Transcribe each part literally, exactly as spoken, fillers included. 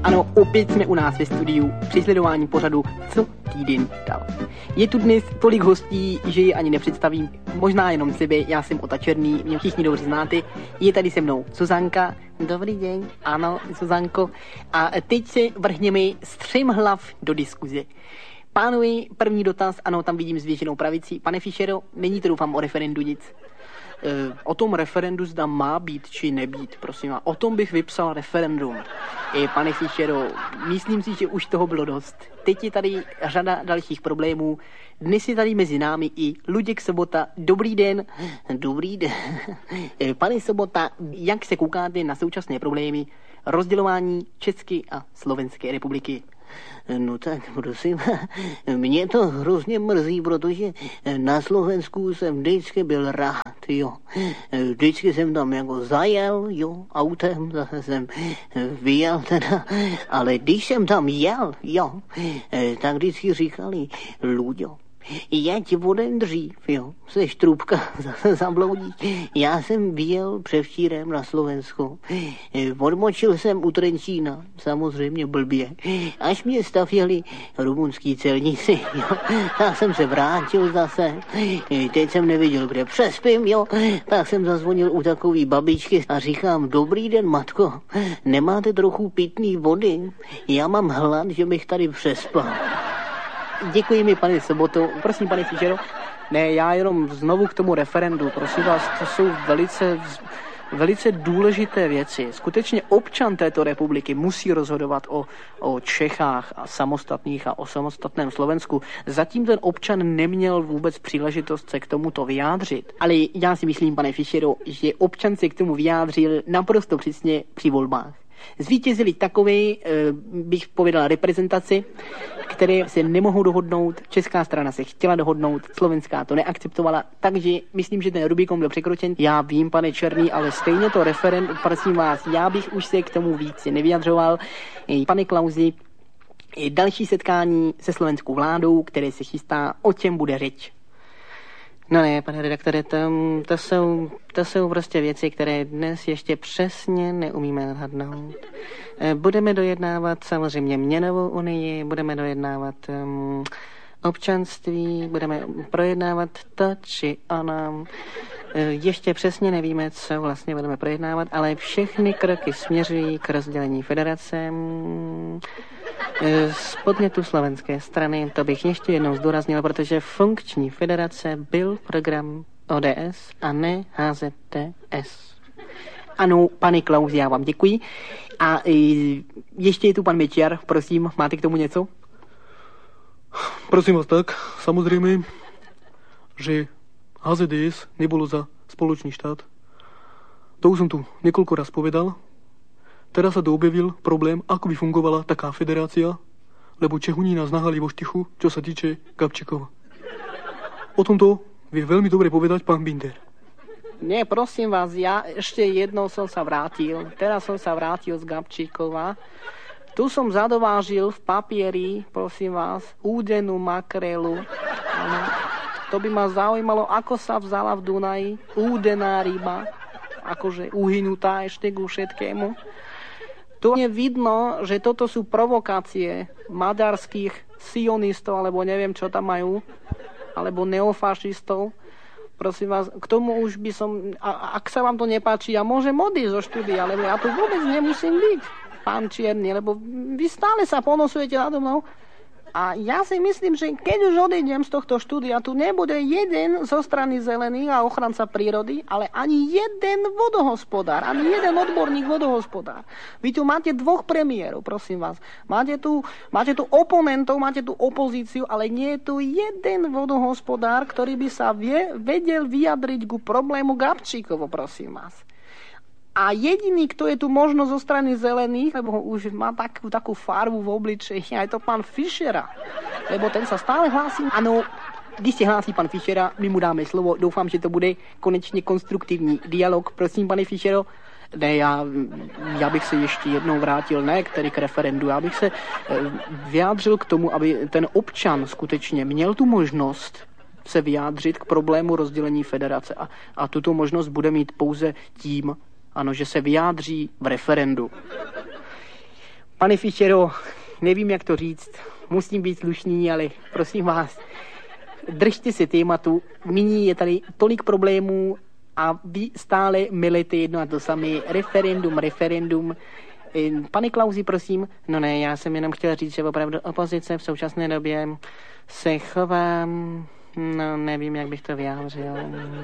Ano, opět jsme u nás ve studiu při sledování pořadu Co týden dal. Je tu dnes tolik hostí, že ji ani nepředstavím, možná jenom sebe, já jsem Ota Černý, mě všichni dobře znáte. Je tady se mnou Zuzanka. Dobrý den. Ano, Zuzanko. A teď se vrhněme střemhlav do diskuze. Pánovi, první dotaz, ano, tam vidím zvětšenou pravici. Pane Fischero, není to doufám o referendu nic? E, o tom referendu zda má být či nebýt, prosím vás. O tom bych vypsal referendum. E, pane Fischero, myslím si, že už toho bylo dost. Teď je tady řada dalších problémů. Dnes je tady mezi námi i Luděk Sobota. Dobrý den. Dobrý den. E, pane Sobota, jak se koukáte na současné problémy rozdělování České a Slovenské republiky? No tak prosím, mě to hrozně mrzí, protože na Slovensku jsem vždycky byl rád, jo. Vždycky jsem tam jako zajel, jo, autem, zase jsem vyjel teda, ale když jsem tam jel, jo, tak vždycky říkali, Luďo, jeď vodem dřív, jo, seš trubka, zase zabloudíš. Já jsem vyjel převčírem na Slovensko, odmočil jsem u Trenčína, samozřejmě blbě, až mě stavěli rumunský celníci, jo, tak jsem se vrátil zase, teď jsem nevěděl, kde přespím, jo, tak jsem zazvonil u takový babičky a říkám, dobrý den, matko, nemáte trochu pitný vody? Já mám hlad, že bych tady přespal. Děkuji mi, pane Soboto. Prosím, pane Fischero. Ne, já jenom znovu k tomu referendu. Prosím vás, to jsou velice, velice důležité věci. Skutečně občan této republiky musí rozhodovat o, o Čechách a samostatných a o samostatném Slovensku. Zatím ten občan neměl vůbec příležitost se k tomuto vyjádřit. Ale já si myslím, pane Fischero, že občan se k tomu vyjádřil naprosto přesně při volbách. Zvítězili takové, bych povedal, reprezentaci, které se nemohou dohodnout. Česká strana se chtěla dohodnout, slovenská to neakceptovala, takže myslím, že ten Rubikon byl překročen. Já vím, pane Černý, ale stejně to referendum, prosím vás, já bych už se k tomu více nevyjadřoval. Pane Klausi, další setkání se slovenskou vládou, které se chystá, o čem bude řeč? No ne, pane redaktore, to, to, jsou, to jsou prostě věci, které dnes ještě přesně neumíme odhadnout. Budeme dojednávat samozřejmě měnovou unii, budeme dojednávat um, občanství, budeme projednávat to či ono. Ještě přesně nevíme, co vlastně budeme projednávat, ale všechny kroky směřují k rozdělení federace. Z podnětu slovenské strany, to bych ještě jednou zdůraznil, protože funkční federace byl program O D S a ne H Z D S. Ano, pane Klausi, já vám děkuji. A e, ještě je tu pan Mečiar, prosím, máte k tomu něco? Prosím vás tak, samozřejmě, že H Z D S nebolo za spoločný štát. To už som tu niekoľko raz povedal. Teraz sa doobjavil problém, ako by fungovala taká federácia, lebo Čehuni nás nahali vo štychu, čo sa týče Gabčíkova. O tomto vie veľmi dobre povedať pán Binder. Nie, prosím vás, ja ešte jednou som sa vrátil. Teraz som sa vrátil z Gabčíkova. Tu som zadovážil v papieri, prosím vás, údenú makrelu. Ano. To by ma zaujímalo, ako sa vzala v Dunaji údená ryba, akože uhynutá ešte ku všetkému. Tu je vidno, že toto sú provokácie maďarských sionistov, alebo neviem, čo tam majú, alebo neofašistov. Prosím vás, k tomu už by som, a, ak sa vám to nepáči, ja môžem odísť zo štúdia, lebo ja tu vôbec nemusím byť, pán Čierny, lebo vy stále sa ponosujete nado mnou. A ja si myslím, že keď už odejdem z tohto štúdia, tu nebude jeden zo strany zelených a ochranca prírody, ale ani jeden vodohospodár, ani jeden odborník vodohospodár. Vy tu máte dvoch premiérov, prosím vás. Máte tu, máte tu oponentov, máte tu opozíciu, ale nie je tu jeden vodohospodár, ktorý by sa vie, vedel vyjadriť ku problému Gabčíkovo, prosím vás. A jediný, kto je tu možno zo strany zelených, lebo už má takú, takú farbu v obličeji, aj to pán Fischera, lebo ten sa stále hlási. Ano, když se hlásí pan Fischera, my mu dáme slovo. Doufám, že to bude konečně konstruktivní dialog. Prosím, pane Fischero. Ne, já, já bych se ještě jednou vrátil, ne k tedy k referendu, já bych se vyjádřil k tomu, aby ten občan skutečně měl tu možnost se vyjádřit k problému rozdělení federace. A, a tuto možnost bude mít pouze tím, ano, že se vyjádří v referendu. Pane Fischero, nevím, jak to říct. Musím být slušný, ale prosím vás, držte se tématu. Nyní je tady tolik problémů a vy stále milete jedno a to samé. Referendum, referendum. Pane Klausi, prosím. No ne, já jsem jenom chtěl říct, že opravdu opozice v současné době se chová, no nevím, jak bych to vyjádřil.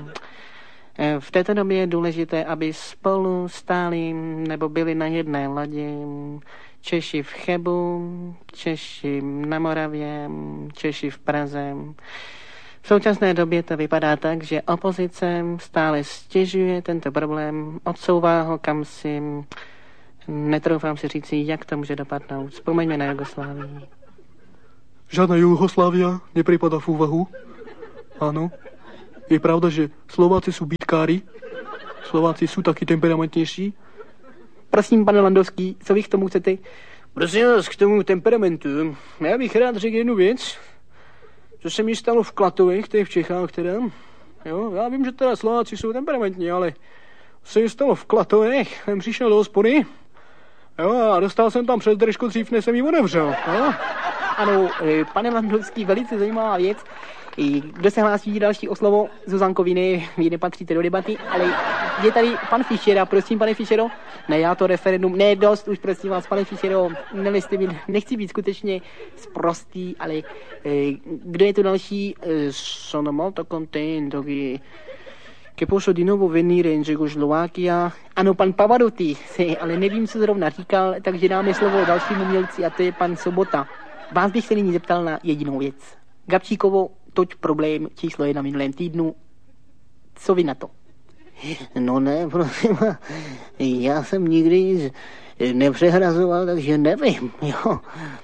V této době je důležité, aby spolu stáli nebo byli na jedné lodi. Češi v Chebu, Češi na Moravě, Češi v Praze. V současné době to vypadá tak, že opozice stále stěžuje tento problém, odsouvá ho kam si. Netroufám si říct, jak to může dopadnout. Vzpomeňme na Jugoslávii. Žádná Jugoslávia nepripadá v úvahu. Áno. Je pravda, že Slováci sú bitkári. Slováci sú taky temperamentnější. Prosím, pane Landovský, co vy k tomu chcete? Prosím vás, k tomu temperamentu. Já bych rád řekl jednu věc, co se mi stalo v Klatovech, to je v Čechách teda. Jo, já vím, že teda Slováci jsou temperamentní, ale se mi stalo v Klatovech, jsem přišel do hospody, jo, a dostal jsem tam přes držku dřív, než jsem ji otevřel. Jo. Ano, pane Landovský, velice zajímavá věc. Kdo se hlásí další o slovo? Zuzanko, vy, ne, vy nepatříte do debaty, ale je tady pan Fischera, prosím, pane Fischero. Ne, já to referendum, ne, dost, už prosím vás, pane Fischero, mi, nechci být skutečně sprostý, ale eh, kdo je tu další? Eh, sono molto contento che, che posso di nuovo venire in Čechoslovakia. Ano, pan Pavarotti, ale nevím, co zrovna říkal, takže dáme slovo dalšímu mělci a to je pan Sobota. Vás bych se nyní zeptal na jedinou věc. Gabčíkovo, toť problém číslo jedna minulém týdnu. Co vy na to? No ne, prosím, já jsem nikdy nic nepřehrazoval, takže nevím, jo.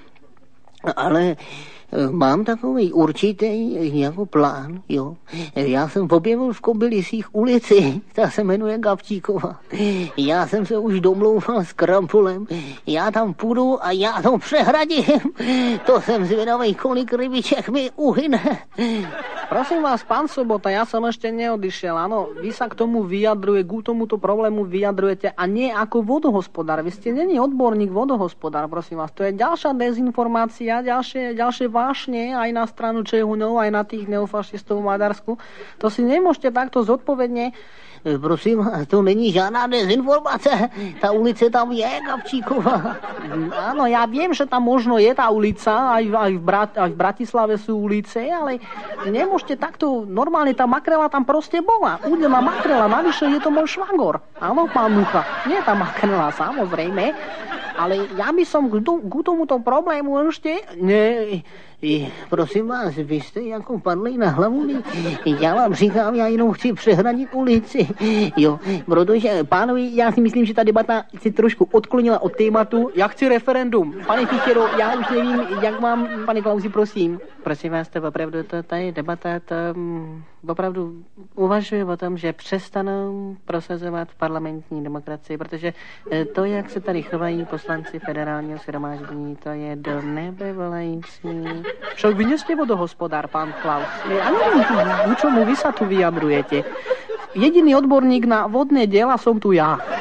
Ale mám takový určitý jako plán, jo. Já jsem objevil v Kobylisích ulici, ta se jmenuje Gabčíkova. Já jsem se už domlouval s Krampulem, já tam půjdu a já to přehradím. To jsem zvědavý, kolik rybiček mi uhyne. Prosím vás, pán Sobota, ja som ešte neodišiel. Áno, vy sa k tomu vyjadruje, k tomuto problému vyjadrujete a nie ako vodohospodár. Vy ste není odborník vodohospodár, prosím vás. To je ďalšia dezinformácia, ďalšie, ďalšie vášne aj na stranu Čehunov, aj na tých neofašistov v Maďarsku. To si nemôžete takto zodpovedne. Prosím, to není žádná dezinformace. Ta ulice tam je, Gabčíkova. Áno, ja viem, že tam možno je tá ulica, aj, aj, v, Brat, aj v Bratislave sú ulice, ale nemôžete takto, normálne tá makrela tam proste bola. Údelná makrela, navyše je to môj švagor. Áno, pán Mucha, nie tá makrela, samozrejme. Ale ja by som k, k tomuto problému ešte... Ne, prosím vás, vy jste jako padli na hlavu. Já vám říkám, já jenom chci přehradit ulici. Jo, protože, pánovi, já si myslím, že ta debata si trošku odklonila od tématu. Já chci referendum. Pane Fischero, já už nevím, jak mám, pane Klausi, prosím. Prosím vás, to opravdu, to tady debata, to opravdu uvažuje o tom, že přestanou prosazovat parlamentní demokracii, protože to, jak se tady chovají poslanci federálního shromáždění, to je do nebe volající. Však vy neste vodohospodár, pán Klaus. Ja neviem, ku čomu vy sa tu vyjadrujete. Jediný odborník na vodné diela som tu ja.